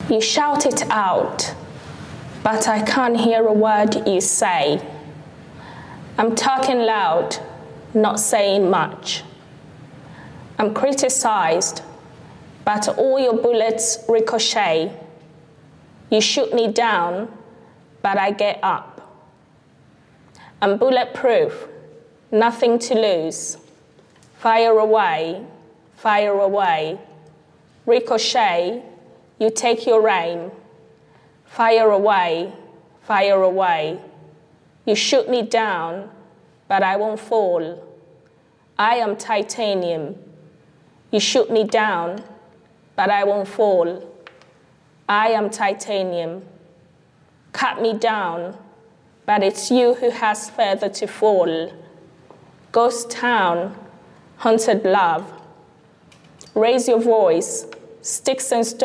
You shout it out, but I can't hear a word you say. I'm talking loud, not saying much. I'm criticized, but all your bullets ricochet. You shoot me down, but I get up. I'm bulletproof, nothing to lose. Fire away, fire away. Ricochet, you take your aim. Fire away, fire away. You shoot me down, but I won't fall. I am titanium. You shoot me down, but I won't fall. I am titanium. Cut me down, but it's you who has further to fall. Ghost town, haunted love. Raise your voice, sticks and stones.